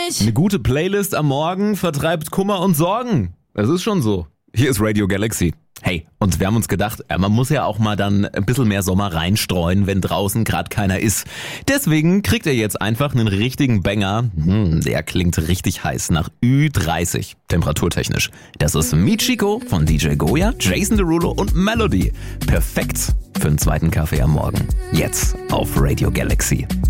nicht. Eine gute Playlist am Morgen vertreibt Kummer und Sorgen. Das ist schon so. Hier ist Radio Galaxy. Hey, und wir haben uns gedacht, man muss ja auch mal dann ein bisschen mehr Sommer reinstreuen, wenn draußen gerade keiner ist. Deswegen kriegt ihr jetzt einfach einen richtigen Banger. Der klingt richtig heiß nach Ü30, temperaturtechnisch. Das ist Michiko von DJ Goya, Jason Derulo und Melody. Perfekt für einen zweiten Kaffee am Morgen. Jetzt auf Radio Galaxy.